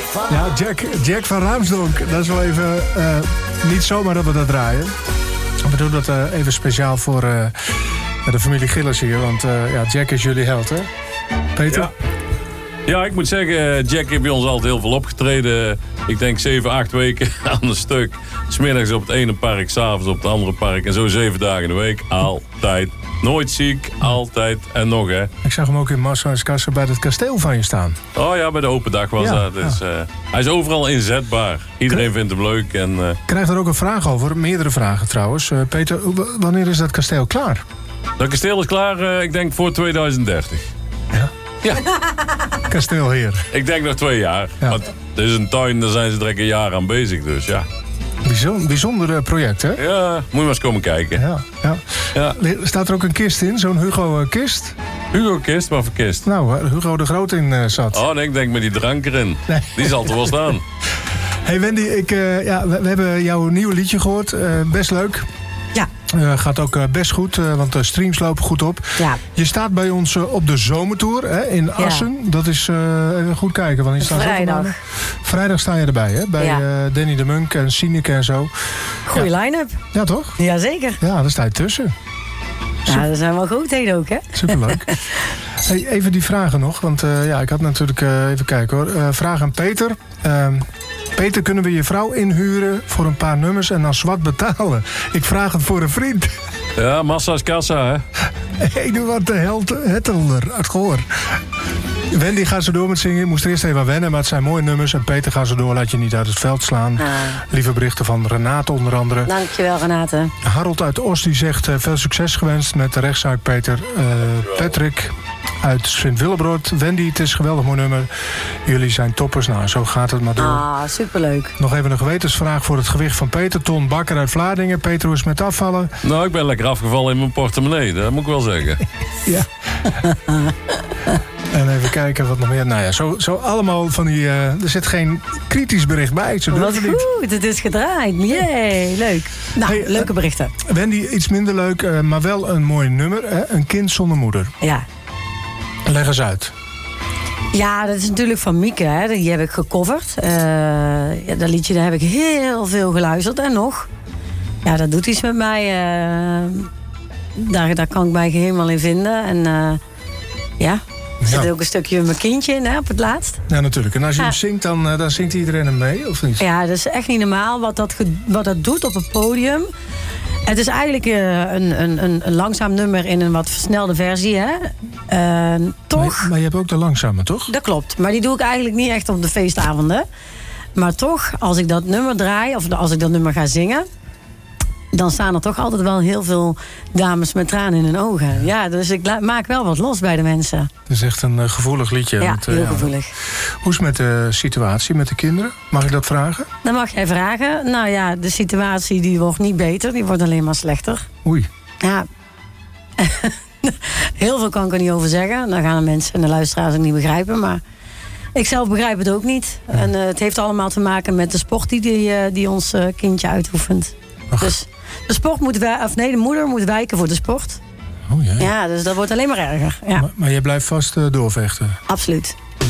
Ja, Jack van Raamsdonk. Dat is wel even niet zomaar dat we dat draaien. We doen dat even speciaal voor de familie Gillis hier. Want Jack is jullie held, hè? Peter? Ja. Ja, ik moet zeggen, Jack heeft bij ons altijd heel veel opgetreden. Ik denk 7, 8 weken aan een stuk. 's Middags op het ene park, 's avonds op het andere park. En zo 7 dagen in de week. Altijd. Nooit ziek, altijd en nog, hè. Ik zag hem ook in Marshuiskassen bij het kasteel van je staan. Oh ja, bij de open dag was dat. Dus, hij is overal inzetbaar. Iedereen vindt hem leuk. En, Ik krijg er ook een vraag over. Meerdere vragen trouwens. Peter, wanneer is dat kasteel klaar? dat kasteel is klaar, ik denk voor 2030. Ja. Ja. Kasteelheer. Ik denk nog 2 jaar. Ja. Want het is een tuin, daar zijn ze direct een jaar aan bezig. Dus ja. Bijzonder project, hè? Ja, moet je maar eens komen kijken. Ja. Staat er ook een kist in? Zo'n Hugo-kist? Hugo-kist? Wat voor kist? Nou, waar Hugo de Groot in zat. Oh, nee, ik denk met die drank erin. Nee. Die zal er wel staan. Hey Wendy, we hebben jouw nieuwe liedje gehoord. Best leuk. Ja. Gaat ook best goed, want de streams lopen goed op. Ja. Je staat bij ons op de zomertour in Assen. Dat is, even goed kijken. Want Vrijdag. Vrijdag sta je erbij, hè? Bij Danny de Munk en Sineke en zo. Goeie line-up. Ja, toch? Jazeker. Ja, daar sta je tussen. Ja, dat zijn wel grootheden ook, hè? Superleuk. Hey, even die vragen nog, want ik had natuurlijk... even kijken hoor. Vraag aan Peter. Peter, kunnen we je vrouw inhuren voor een paar nummers en dan zwart betalen? Ik vraag het voor een vriend. Ja, massa is kassa, hè? Eduard de Hettelder uit Goor. Wendy gaat zo door met zingen. Moest er eerst even aan wennen, maar het zijn mooie nummers. En Peter gaat zo door, laat je niet uit het veld slaan. Lieve berichten van Renate onder andere. Dankjewel, Renate. Harold uit Oost die zegt veel succes gewenst met de rechtszaak, Peter. Patrick uit Sint-Willebrood. Wendy, het is een geweldig mooi nummer. Jullie zijn toppers. Nou, zo gaat het maar door. Ah, superleuk. Nog even een gewetensvraag voor het gewicht van Peter. Ton Bakker uit Vlaardingen. Peter, hoe is het met afvallen? Nou, ik ben lekker afgevallen in mijn portemonnee. Dat moet ik wel zeggen. Ja. En even kijken wat nog meer. Nou ja, zo allemaal van die... er zit geen kritisch bericht bij. Zo Wat goed, het is gedraaid. Jee, leuk. Nou, Hey, leuke berichten. Wendy, iets minder leuk, maar wel een mooi nummer. Hè? Een kind zonder moeder. Ja. Leg eens uit. Ja, dat is natuurlijk van Mieke, hè. Die heb ik gecoverd. Dat liedje daar heb ik heel veel geluisterd. En nog. Ja, dat doet iets met mij. Daar kan ik mij helemaal in vinden. En er zit ook een stukje met mijn kindje in, hè, op het laatst. Ja, natuurlijk. En als je hem zingt, dan zingt iedereen hem mee, of niet? Ja, dat is echt niet normaal wat dat doet op het podium. Het is eigenlijk een langzaam nummer in een wat versnelde versie, hè. Toch... Maar je hebt ook de langzame, toch? Dat klopt, maar die doe ik eigenlijk niet echt op de feestavonden. Maar toch, als ik dat nummer draai, of als ik dat nummer ga zingen... dan staan er toch altijd wel heel veel dames met tranen in hun ogen. Ja, dus ik maak wel wat los bij de mensen. Het is echt een gevoelig liedje. Ja, heel gevoelig. Hoe is het met de situatie met de kinderen? Mag ik dat vragen? Dan mag jij vragen. Nou ja, de situatie die wordt niet beter. Die wordt alleen maar slechter. Oei. Ja. Heel veel kan ik er niet over zeggen. Dan gaan de mensen en de luisteraars ook niet begrijpen. Maar ik zelf begrijp het ook niet. Ja. En het heeft allemaal te maken met de sport die ons kindje uitoefent. Ach. Dus de moeder moet wijken voor de sport. Oh ja. Ja, dus dat wordt alleen maar erger. Ja. Maar je blijft vast doorvechten? Absoluut.